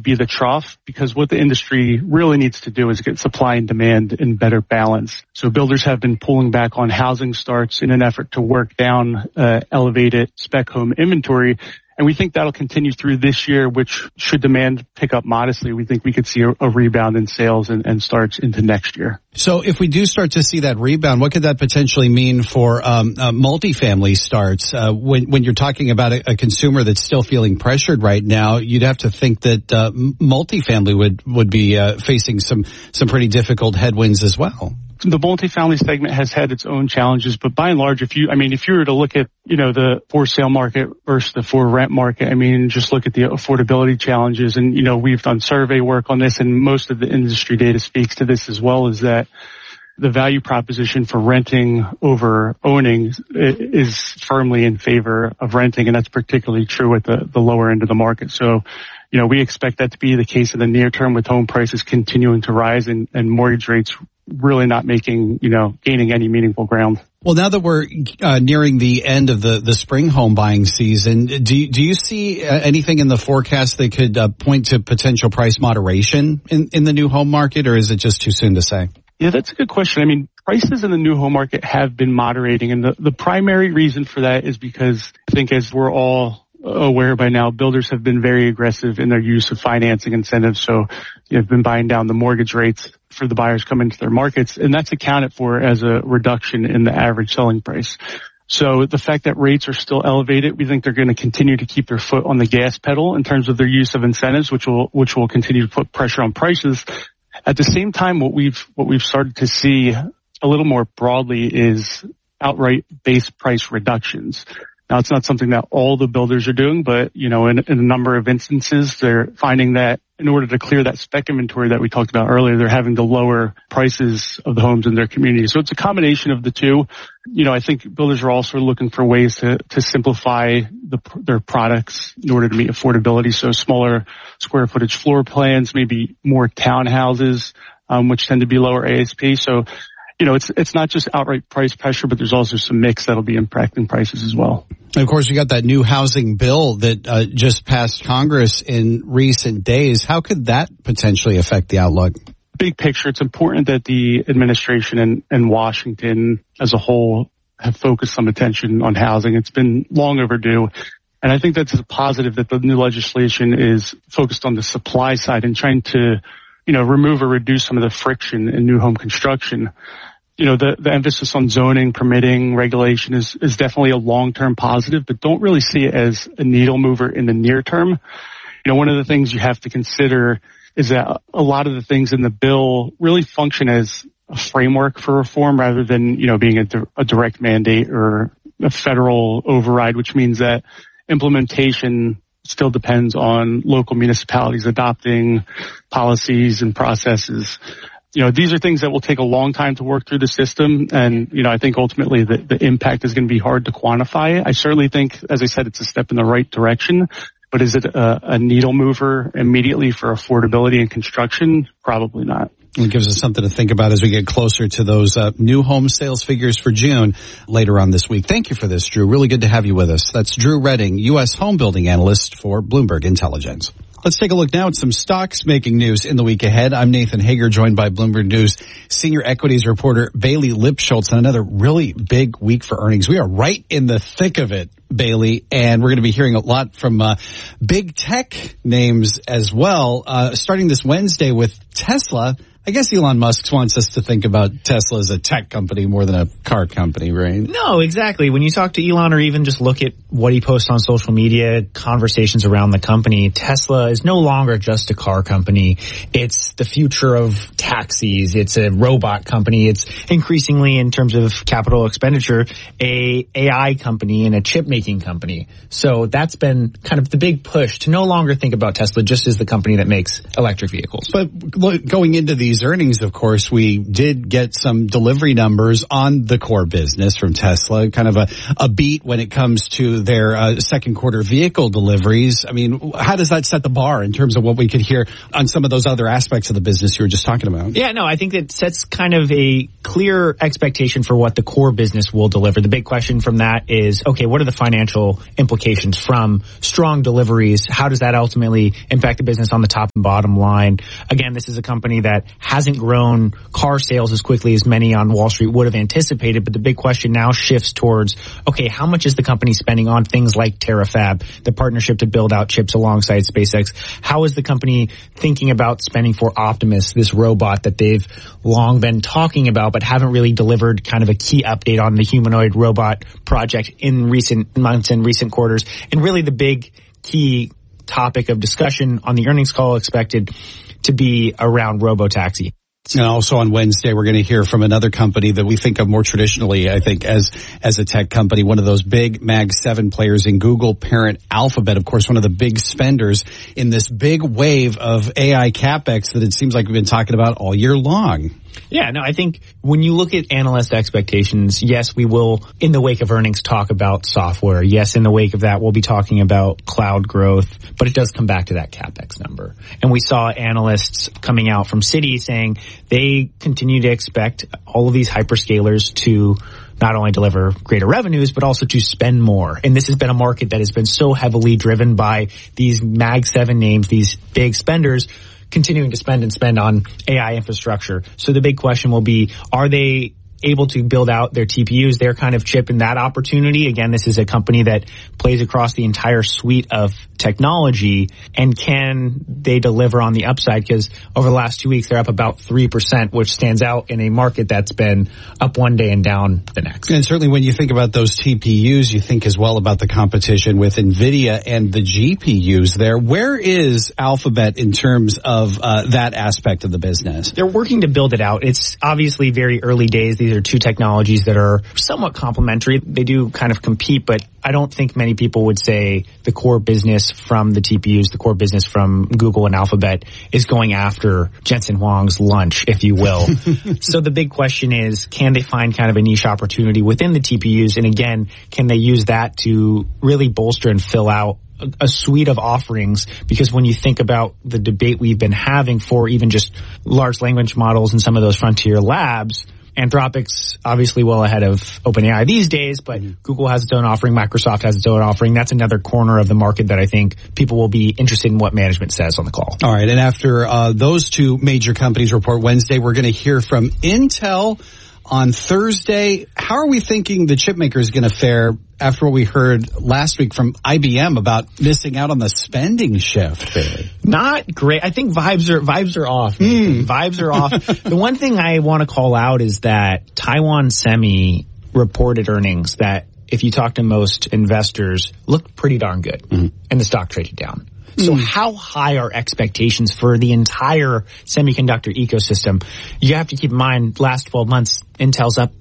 be the trough, because what the industry really needs to do is get supply and demand in better balance. So builders have been pulling back on housing starts in an effort to work down elevated spec home inventory. And we think that'll continue through this year, which should demand pick up modestly. We think we could see a rebound in sales and starts into next year. So if we do start to see that rebound, what could that potentially mean for multifamily starts? When you're talking about a consumer that's still feeling pressured right now, you'd have to think that multifamily would be facing some pretty difficult headwinds as well. The multifamily segment has had its own challenges, but by and large, if you were to look at, the for sale market versus the for rent market, just look at the affordability challenges. And, we've done survey work on this, and most of the industry data speaks to this as well, is that the value proposition for renting over owning is firmly in favor of renting. And that's particularly true at the lower end of the market. So, we expect that to be the case in the near term, with home prices continuing to rise and mortgage rates really not gaining any meaningful ground. Well, now that we're nearing the end of the spring home buying season, do you see anything in the forecast that could point to potential price moderation in the new home market, or is it just too soon to say? Yeah, that's a good question. Prices in the new home market have been moderating, and the primary reason for that is because I think, as we're all aware by now, builders have been very aggressive in their use of financing incentives. So they've been buying down the mortgage rates for the buyers coming into their markets, and that's accounted for as a reduction in the average selling price. So the fact that rates are still elevated, we think they're going to continue to keep their foot on the gas pedal in terms of their use of incentives, which will continue to put pressure on prices. At the same time, what we've started to see a little more broadly is outright base price reductions. Now, it's not something that all the builders are doing, but, in a number of instances, they're finding that in order to clear that spec inventory that we talked about earlier, they're having to lower prices of the homes in their community. So it's a combination of the two. I think builders are also looking for ways to simplify their products in order to meet affordability. So smaller square footage floor plans, maybe more townhouses, which tend to be lower ASP. So, it's not just outright price pressure, but there's also some mix that'll be impacting prices as well. And of course, you got that new housing bill that just passed Congress in recent days. How could that potentially affect the outlook? Big picture, it's important that the administration and Washington as a whole have focused some attention on housing. It's been long overdue. And I think that's a positive that the new legislation is focused on the supply side and trying to, remove or reduce some of the friction in new home construction. The emphasis on zoning, permitting, regulation is definitely a long-term positive, but don't really see it as a needle mover in the near term. One of the things you have to consider is that a lot of the things in the bill really function as a framework for reform rather than, being a direct mandate or a federal override, which means that implementation still depends on local municipalities adopting policies and processes. These are things that will take a long time to work through the system. And, I think ultimately the impact is going to be hard to quantify. I certainly think, as I said, it's a step in the right direction. But is it a needle mover immediately for affordability and construction? Probably not. It gives us something to think about as we get closer to those new home sales figures for June later on this week. Thank you for this, Drew. Really good to have you with us. That's Drew Redding, U.S. home building analyst for Bloomberg Intelligence. Let's take a look now at some stocks making news in the week ahead. I'm Nathan Hager, joined by Bloomberg News senior equities reporter Bailey Lipschultz, on another really big week for earnings. We are right in the thick of it, Bailey, and we're going to be hearing a lot from big tech names as well, starting this Wednesday with Tesla. I guess Elon Musk wants us to think about Tesla as a tech company more than a car company, right? No, exactly. When you talk to Elon or even just look at what he posts on social media, conversations around the company, Tesla is no longer just a car company. It's the future of taxis. It's a robot company. It's increasingly, in terms of capital expenditure, a AI company and a chip making company. So that's been kind of the big push to no longer think about Tesla just as the company that makes electric vehicles. But going into these these earnings, of course, we did get some delivery numbers on the core business from Tesla, kind of a beat when it comes to their second quarter vehicle deliveries. I mean, how does that set the bar in terms of what we could hear on some of those other aspects of the business you were just talking about? Yeah, no, I think it sets kind of a clear expectation for what the core business will deliver. The big question from that is, okay, what are the financial implications from strong deliveries? How does that ultimately impact the business on the top and bottom line? Again, this is a company that hasn't grown car sales as quickly as many on Wall Street would have anticipated, but the big question now shifts towards, okay, how much is the company spending on things like Terafab, the partnership to build out chips alongside SpaceX? How is the company thinking about spending for Optimus, this robot that they've long been talking about but haven't really delivered kind of a key update on the humanoid robot project in recent months and recent quarters? And really the big key topic of discussion on the earnings call expected to be around robotaxi. And also on Wednesday, we're going to hear from another company that we think of more traditionally, I think, as a tech company, one of those big Mag 7 players in Google parent Alphabet, of course, one of the big spenders in this big wave of AI CapEx that it seems like we've been talking about all year long. Yeah, no, I think when you look at analyst expectations, yes, we will, in the wake of earnings, talk about software. Yes, in the wake of that, we'll be talking about cloud growth, but it does come back to that CapEx number. And we saw analysts coming out from Citi saying they continue to expect all of these hyperscalers to not only deliver greater revenues, but also to spend more. And this has been a market that has been so heavily driven by these Mag 7 names, these big spenders, continuing to spend on AI infrastructure. So the big question will be, are they able to build out their TPUs, their kind of chip in that opportunity? Again, this is a company that plays across the entire suite of technology, and can they deliver on the upside? Because over the last 2 weeks, they're up about 3%, which stands out in a market that's been up one day and down the next. And certainly when you think about those TPUs, you think as well about the competition with NVIDIA and the GPUs there. Where is Alphabet in terms of that aspect of the business? They're working to build it out. It's obviously very early days. These are two technologies that are somewhat complementary. They do kind of compete, but I don't think many people would say the core business from the TPUs, the core business from Google and Alphabet is going after Jensen Huang's lunch, if you will. So the big question is, can they find kind of a niche opportunity within the TPUs? And again, can they use that to really bolster and fill out a suite of offerings? Because when you think about the debate we've been having for even just large language models and some of those frontier labs, Anthropic's obviously well ahead of OpenAI these days, but Google has its own offering, Microsoft has its own offering. That's another corner of the market that I think people will be interested in what management says on the call. All right, and after those two major companies report Wednesday, we're going to hear from Intel on Thursday. How are we thinking the chip maker is going to fare after what we heard last week from IBM about missing out on the spending shift? Not great. I think vibes are off. Vibes are off. The one thing I want to call out is that Taiwan Semi reported earnings that, if you talk to most investors, looked pretty darn good, and the stock traded down. So how high are expectations for the entire semiconductor ecosystem? You have to keep in mind, last 12 months, Intel's up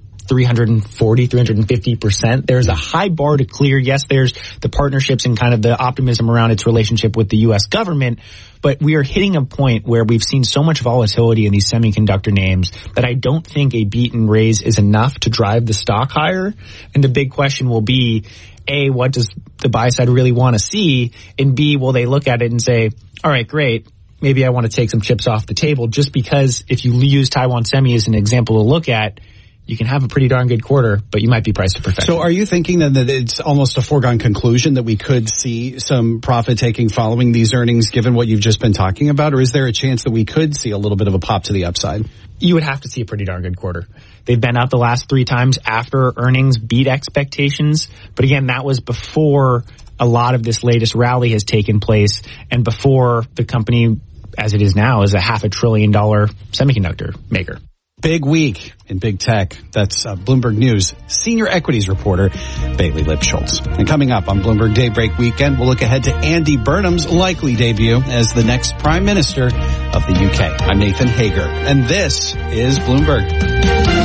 340, 350%. There's a high bar to clear. Yes, there's the partnerships and kind of the optimism around its relationship with the U.S. government, but we are hitting a point where we've seen so much volatility in these semiconductor names that I don't think a beat and raise is enough to drive the stock higher. And the big question will be, A, what does the buy side really want to see? And B, will they look at it and say, all right, great, maybe I want to take some chips off the table, just because if you use Taiwan Semi as an example to look at, you can have a pretty darn good quarter, but you might be priced to perfection. So are you thinking then that it's almost a foregone conclusion that we could see some profit taking following these earnings, given what you've just been talking about? Or is there a chance that we could see a little bit of a pop to the upside? You would have to see a pretty darn good quarter. They've been up the last 3 times after earnings beat expectations. But again, that was before a lot of this latest rally has taken place and before the company, as it is now, is a $500 billion semiconductor maker. Big week in big tech. That's Bloomberg News senior equities reporter Bailey Lipschultz. And coming up on Bloomberg Daybreak Weekend, we'll look ahead to Andy Burnham's likely debut as the next Prime Minister of the UK. I'm Nathan Hager, and this is Bloomberg.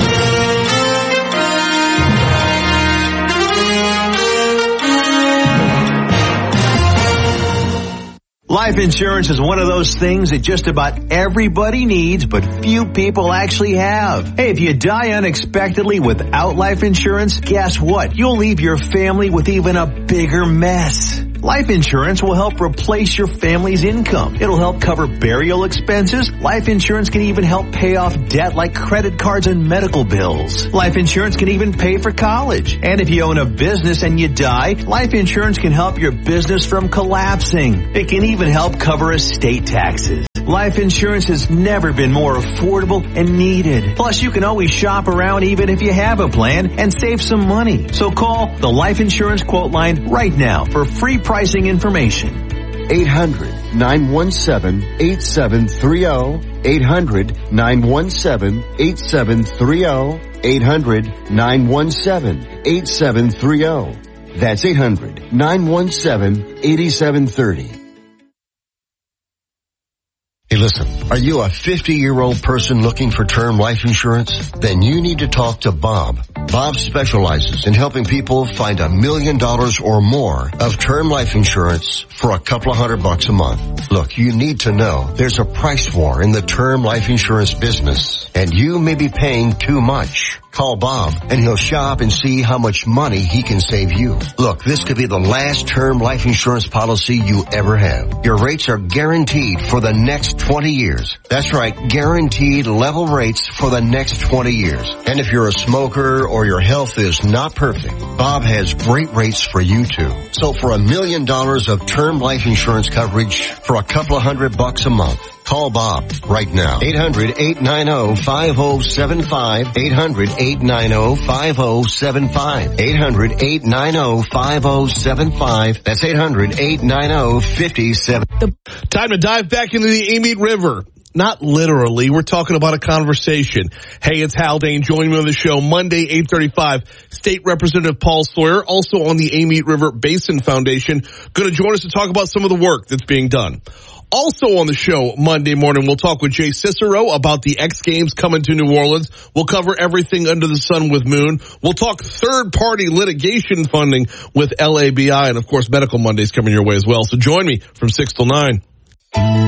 Life insurance is one of those things that just about everybody needs, but few people actually have. Hey, if you die unexpectedly without life insurance, guess what? You'll leave your family with even a bigger mess. Life insurance will help replace your family's income. It'll help cover burial expenses. Life insurance can even help pay off debt like credit cards and medical bills. Life insurance can even pay for college. And if you own a business and you die, life insurance can help your business from collapsing. It can even help cover estate taxes. Life insurance has never been more affordable and needed. Plus, you can always shop around even if you have a plan and save some money. So call the Life Insurance Quote Line right now for free pricing information. 800-917-8730. 800-917-8730. 800-917-8730. That's 800-917-8730. Hey, listen, are you a 50-year-old person looking for term life insurance? Then you need to talk to Bob. Bob specializes in helping people find $1 million or more of term life insurance for a couple of $100 a month. Look, you need to know there's a price war in the term life insurance business, and you may be paying too much. Call Bob and he'll shop and see how much money he can save you. Look, this could be the last term life insurance policy you ever have. Your rates are guaranteed for the next 20 years. That's right, guaranteed level rates for the next 20 years. And if you're a smoker or your health is not perfect, Bob has great rates for you too. So for $1 million of term life insurance coverage for a couple of $100 a month, call Bob right now. 800-890-5075. 800-890-5075. 800-890-5075. That's 800-890-57. Time to dive back into the Amite River. Not literally. We're talking about a conversation. Hey, it's Haldane. Joining me on the show Monday, 8:35. State Representative Paul Sawyer, also on the Amite River Basin Foundation, going to join us to talk about some of the work that's being done. Also on the show Monday morning, we'll talk with Jay Cicero about the X Games coming to New Orleans. We'll cover everything under the sun with Moon. We'll talk third-party litigation funding with LABI, and of course, Medical Mondays coming your way as well. So join me from 6 till 9.